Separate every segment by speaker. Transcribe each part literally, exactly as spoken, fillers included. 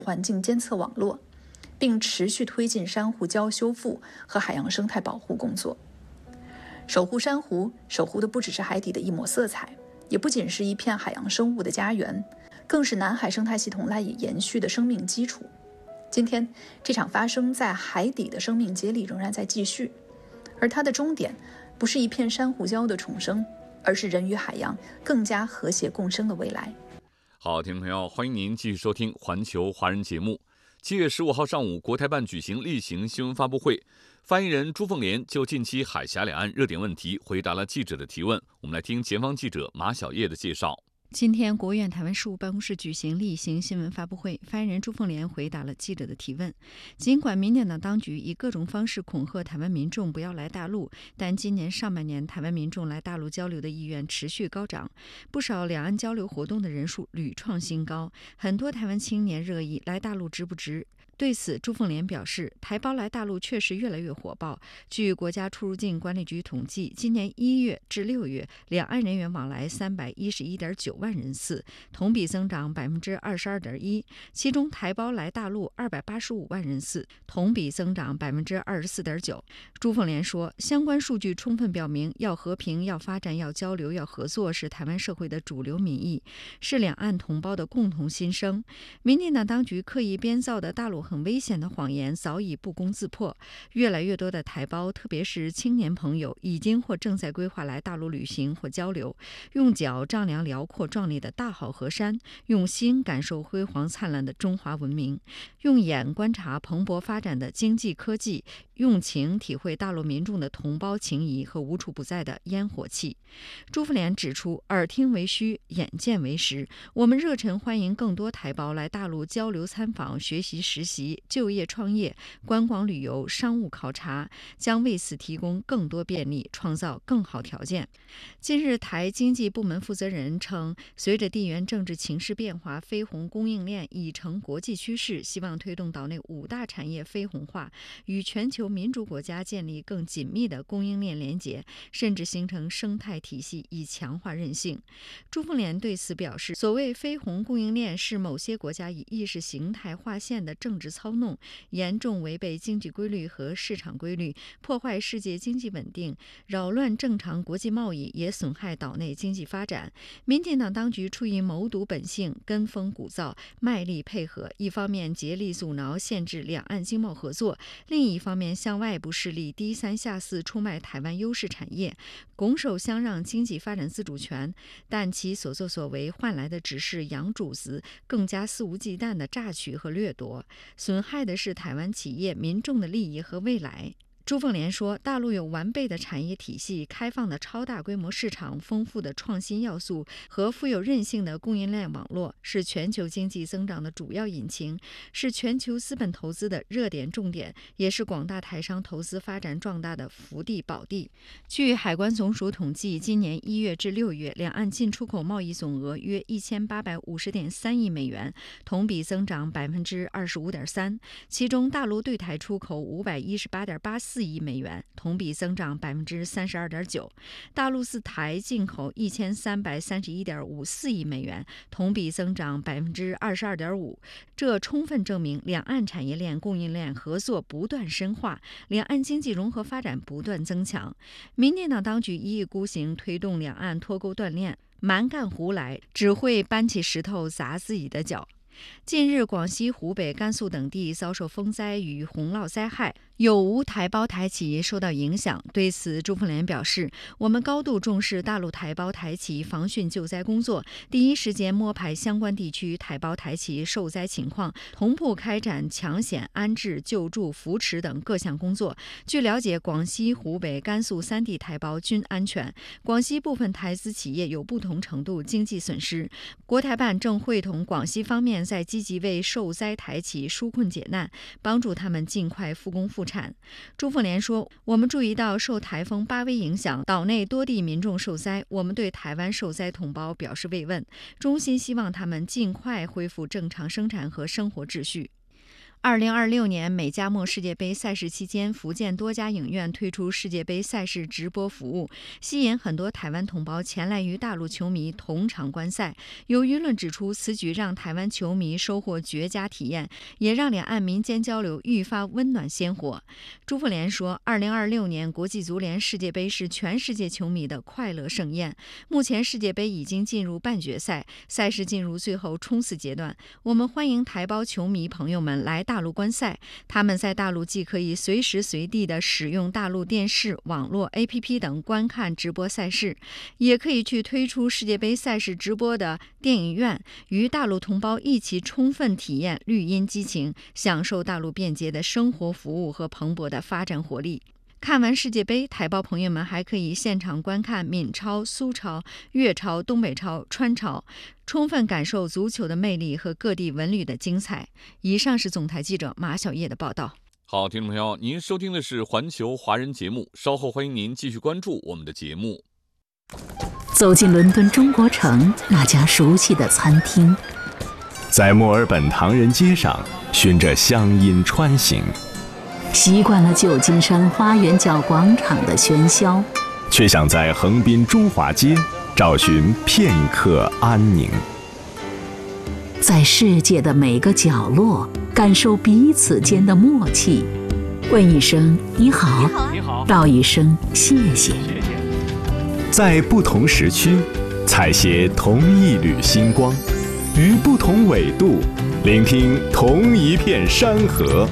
Speaker 1: 环境监测网络，并持续推进珊瑚礁修复和海洋生态保护工作。守护珊瑚，守护的不只是海底的一抹色彩，也不仅是一片海洋生物的家园，更是南海生态系统赖以延续的生命基础。今天，这场发生在海底的生命接力仍然在继续，而它的终点不是一片珊瑚礁的重生，而是人与海洋更加和谐共生的未来。
Speaker 2: 好，听众朋友，欢迎您继续收听环球华人节目。七月十五号上午，国台办举行例行新闻发布会，发言人朱凤莲就近期海峡两岸热点问题回答了记者的提问。我们来听前方记者马小叶的介绍。
Speaker 3: 今天，国务院台湾事务办公室举行例行新闻发布会，发言人朱凤莲回答了记者的提问。尽管民进党当局以各种方式恐吓台湾民众不要来大陆，但今年上半年台湾民众来大陆交流的意愿持续高涨，不少两岸交流活动的人数屡创新高，很多台湾青年热议来大陆值不值。对此，朱凤莲表示，台胞来大陆确实越来越火爆。据国家出入境管理局统计，今年一月至六月，两岸人员往来三百一十一点九万人次，同比增长百分之二十二点一。其中，台胞来大陆二百八十五万人次，同比增长百分之二十四点九。朱凤莲说，相关数据充分表明，要和平、要发展、要交流、要合作是台湾社会的主流民意，是两岸同胞的共同心声。民进党当局刻意编造的大陆很危险的谎言早已不攻自破，越来越多的台胞，特别是青年朋友，已经或正在规划来大陆旅行或交流，用脚丈量辽阔壮丽的大好河山，用心感受辉煌灿烂的中华文明，用眼观察蓬勃发展的经济科技，用情体会大陆民众的同胞情谊和无处不在的烟火气。朱凤莲指出，耳听为虚，眼见为实，我们热忱欢迎更多台胞来大陆交流参访、学习实习、就业创业、观光旅游、商务考察，将为此提供更多便利，创造更好条件。近日，台经济部门负责人称，随着地缘政治情势变化，非红供应链已成国际趋势，希望推动岛内五大产业非红化，与全球民主国家建立更紧密的供应链连结，甚至形成生态体系，以强化韧性。朱凤莲对此表示，所谓非红供应链是某些国家以意识形态划线的政治操弄，严重违背经济规律和市场规律，破坏世界经济稳定，扰乱正常国际贸易，也损害岛内经济发展。民进党当局出于谋独本性，跟风鼓噪，卖力配合，一方面竭力阻挠限制两岸经贸合作，另一方面向外部势力低三下四出卖台湾优势产业，拱手相让经济发展自主权，但其所作所为换来的只是洋主子更加肆无忌惮的榨取和掠夺，损害的是台湾企业民众的利益和未来。朱凤莲说，大陆有完备的产业体系、开放的超大规模市场、丰富的创新要素和富有韧性的供应链网络，是全球经济增长的主要引擎，是全球资本投资的热点重点，也是广大台商投资发展壮大的福地宝地。据海关总署统计，今年一月至六月，两岸进出口贸易总额约一千八百五十点三亿美元，同比增长百分之二十五点三，其中大陆对台出口五百一十八点八四亿美元，同比增长百分之三十二点九；大陆自台进口一千三百三十一点五四亿美元，同比增长百分之二十二点五。这充分证明两岸产业链、供应链合作不断深化，两岸经济融合发展不断增强。民进党当局一意孤行，推动两岸脱钩断链，蛮干胡来，只会搬起石头砸自己的脚。近日，广西、湖北、甘肃等地遭受风灾与洪涝灾害，有无台胞台企受到影响。对此，朱凤莲表示，我们高度重视大陆台胞台企防汛救灾工作，第一时间摸排相关地区台胞台企受灾情况，同步开展抢险、安置、救助、扶持等各项工作。据了解，广西、湖北、甘肃三地台胞均安全，广西部分台资企业有不同程度经济损失。国台办正会同广西方面在积极为受灾台企纾困解难，帮助他们尽快复工复产。朱凤莲说，我们注意到受台风巴威影响，岛内多地民众受灾，我们对台湾受灾同胞表示慰问，衷心希望他们尽快恢复正常生产和生活秩序。 二零二六年美加墨世界杯赛事期间，福建多家影院推出世界杯赛事直播服务，吸引很多台湾同胞前来与大陆球迷同场观赛。有舆论指出，此举让台湾球迷收获绝佳体验，也让两岸民间交流愈发温暖鲜活。朱凤莲说，二零二六年国际足联世界杯是全世界球迷的快乐盛宴。目前世界杯已经进入半决赛，赛事进入最后冲刺阶段。我们欢迎台胞球迷朋友们来大陆观赛，他们在大陆既可以随时随地的使用大陆电视、网络 A P P 等观看直播赛事，也可以去推出世界杯赛事直播的电影院，与大陆同胞一起充分体验绿茵激情，享受大陆便捷的生活服务和蓬勃的发展活力。看完世界杯，台胞朋友们还可以现场观看闽超、苏超、粤超、东北超、川超，充分感受足球的魅力和各地文旅的精彩。以上是总台记者马小叶的报道。
Speaker 2: 好，听众朋友，您收听的是环球华人节目，稍后欢迎您继续关注我们的节目。
Speaker 4: 走进伦敦中国城那家熟悉的餐厅，
Speaker 5: 在墨尔本唐人街上循着乡音穿行，
Speaker 4: 习惯了旧金山花园角广场的喧嚣，
Speaker 5: 却想在横滨中华街找寻片刻安宁。
Speaker 4: 在世界的每个角落感受彼此间的默契，问一声你好，
Speaker 2: 你好，
Speaker 4: 道一声谢谢。
Speaker 5: 在不同时区采撷同一缕星光，于不同纬度聆听同一片山河。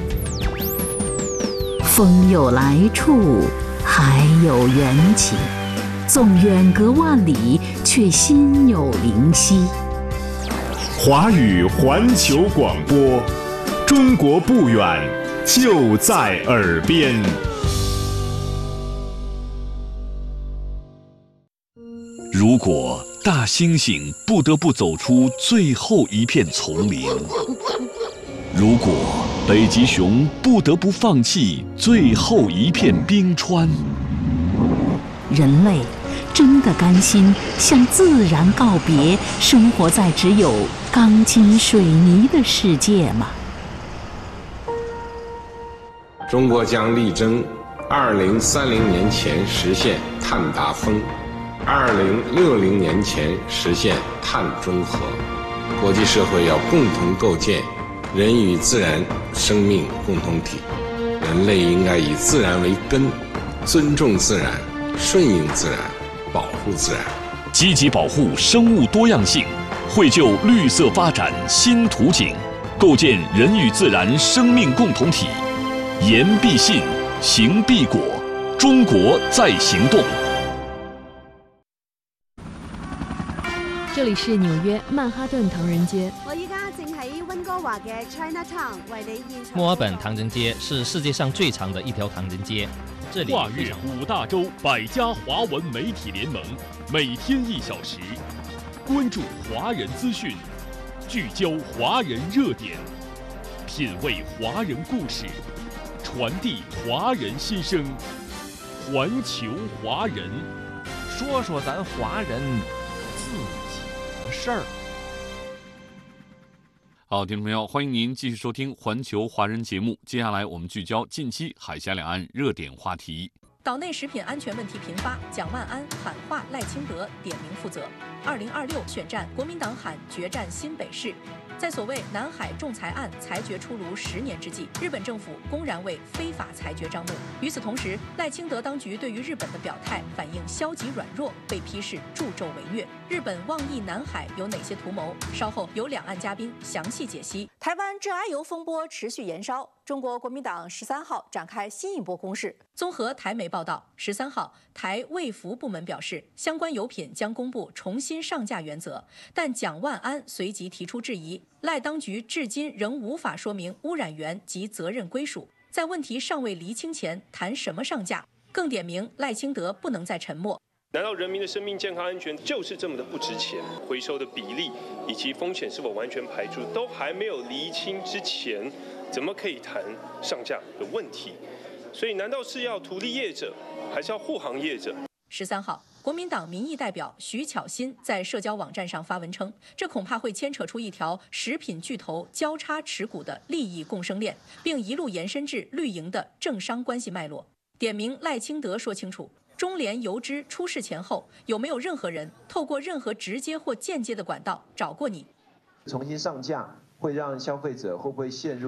Speaker 4: 风有来处，海有缘起，纵远隔万里，却心有灵犀。
Speaker 5: 华语环球广播，中国不远，就在耳边。
Speaker 6: 如果大猩猩不得不走出最后一片丛林，如果北极熊不得不放弃最后一片冰川，
Speaker 4: 人类真的甘心向自然告别，生活在只有钢筋水泥的世界吗？
Speaker 7: 中国将力争二零三零年前实现碳达峰，二零六零年前实现碳中和。国际社会要共同构建人与自然生命共同体，人类应该以自然为根，尊重自然，顺应自然，保护自然，
Speaker 6: 积极保护生物多样性，绘就绿色发展新图景，构建人与自然生命共同体。言必信，行必果，中国在行动。
Speaker 8: 这里是纽约曼哈顿唐人街。
Speaker 9: 我依家正喺温哥華嘅 Chinatown 為你現場。
Speaker 10: 墨爾本唐人街是世界上最長的一條唐人街，這裡
Speaker 2: 跨越五大洲百家華文媒體聯盟，每天一小時，關注華人資訊，聚焦華人熱點，品味華人故事，傳遞華人心聲，環球華人，
Speaker 11: 說說咱華人自己的事兒。
Speaker 2: 好，听众朋友，欢迎您继续收听环球华人节目。接下来我们聚焦近期海峡两岸热点话题。
Speaker 1: 岛内食品安全问题频发，蒋万安喊话赖清德点名负责。二零二六选战，国民党喊决战新北市。在所谓南海仲裁案裁决出炉十年之际，日本政府公然为非法裁决张目。与此同时，赖清德当局对于日本的表态反应消极软弱，被批是助纣为虐。日本妄议南海有哪些图谋？稍后有两岸嘉宾详细解析。台湾致癌油风波持续延烧，中国国民党十三号展开新一波攻势。综合台媒报道，十三号台卫福部门表示，相关油品将公布重新上架原则，但蒋万安随即提出质疑。赖当局至今仍无法说明污染源及责任归属，在问题尚未厘清前谈什么上架？更点明赖清德不能再沉默。
Speaker 12: 难道人民的生命健康安全就是这么的不值钱？回收的比例以及风险是否完全排除都还没有厘清之前，怎么可以谈上架的问题？所以难道是要图利业者，还是要护航业者？
Speaker 1: 十三号， 国民党民意代表徐巧芯在社交网站上发文称，这恐怕会牵扯出一条食品巨头交叉持股的利益共生链，并一路延伸至绿营的政商关系脉络。点名赖清德说清楚，中联油脂出事前后有没有任何人透过任何直接或间接的管道找过你？
Speaker 13: 重新上架会让消费者会不会陷入